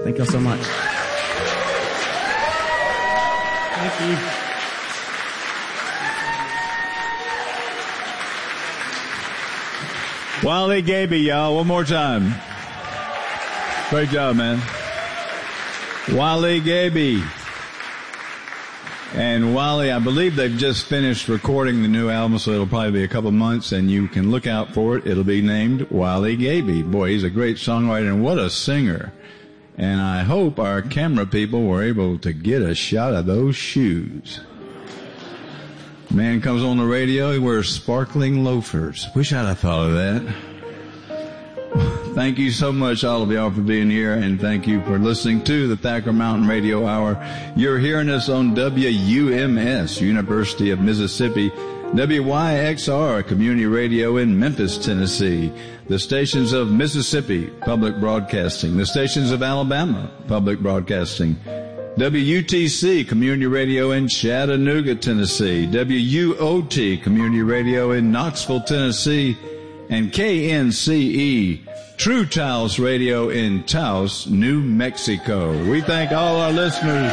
Thank y'all so much. Thank you. Wally Gaby, y'all. One more time. Great job, man. Wally Gaby. And Wally, I believe they've just finished recording the new album, so it'll probably be a couple months, and you can look out for it. It'll be named Wally Gaby. Boy, he's a great songwriter, and what a singer. And I hope our camera people were able to get a shot of those shoes. Man comes on the radio, he wears sparkling loafers. Wish I'd have thought of that. Thank you so much, all of y'all, for being here, and thank you for listening to the Thacker Mountain Radio Hour. You're hearing us on WUMS, University of Mississippi, WYXR, Community Radio in Memphis, Tennessee, the stations of Mississippi, Public Broadcasting, the stations of Alabama, Public Broadcasting, WUTC, Community Radio in Chattanooga, Tennessee, WUOT, Community Radio in Knoxville, Tennessee, and KNCE, True Taos Radio in Taos, New Mexico. We thank all our listeners.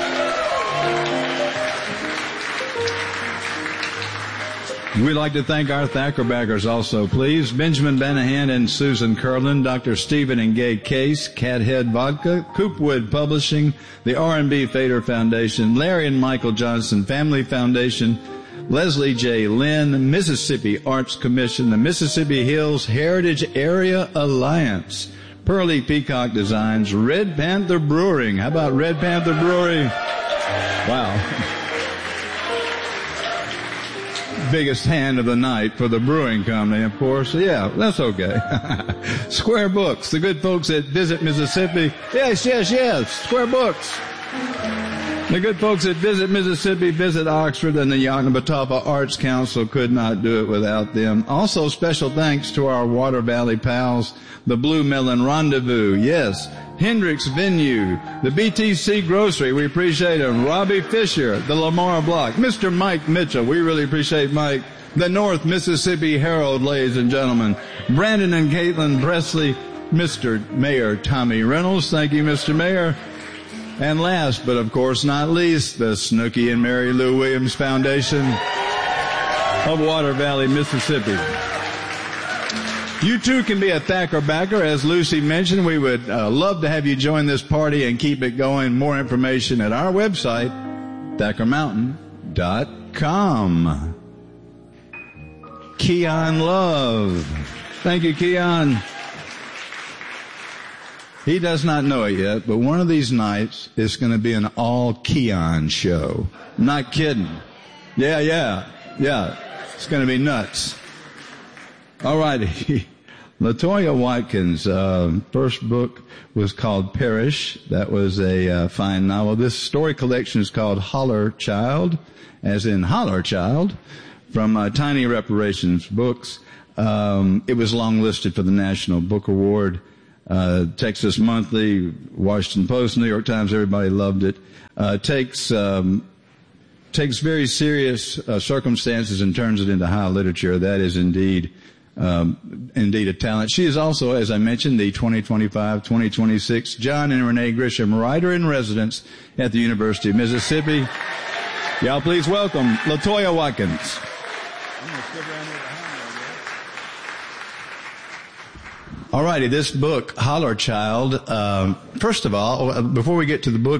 We'd like to thank our Thacker backers also, please. Benjamin Banahan and Susan Curlin, Dr. Stephen and Gay Case, Cathead Vodka, Coopwood Publishing, the R&B Fader Foundation, Larry and Michael Johnson Family Foundation, Leslie J. Lynn, Mississippi Arts Commission, the Mississippi Hills Heritage Area Alliance, Pearly Peacock Designs, Red Panther Brewing. How about Red Panther Brewery? Wow. Biggest hand of the night for the brewing company, of course. Yeah, that's okay. Square Books, the good folks at Visit Mississippi. Yes, Square Books. The good folks at Visit Mississippi, Visit Oxford, and the Yoknapatawpha Arts Council could not do it without them. Also, special thanks to our Water Valley pals, the Blue Melon Rendezvous, yes, Hendricks Venue, the BTC Grocery, we appreciate him, Robbie Fisher, the Lamar Block, Mr. Mike Mitchell, we really appreciate Mike, the North Mississippi Herald, ladies and gentlemen, Brandon and Caitlin Presley, Mr. Mayor Tommy Reynolds, thank you, Mr. Mayor. And last, but of course not least, the Snooky and Mary Lou Williams Foundation of Water Valley, Mississippi. You too can be a Thacker backer. As Lucy mentioned, we would love to have you join this party and keep it going. More information at our website, ThackerMountain.com. Keon Love. Thank you, Keon. He does not know it yet, but one of these nights it's going to be an all Keon show. Not kidding. Yeah. It's going to be nuts. All righty. LaToya Watkins' first book was called Perish. That was a fine novel. This story collection is called Holler Child, as in Holler Child, from Tiny Reparations Books. It was long listed for the National Book Award. Texas Monthly, Washington Post, New York Times, everybody loved it. Takes very serious circumstances and turns it into high literature. That is indeed a talent. She is also, as I mentioned, the 2025-2026 John and Renee Grisham Writer in Residence at the University of Mississippi. Y'all please welcome LaToya Watkins. All righty, this book, Holler Child, first of all, before we get to the book,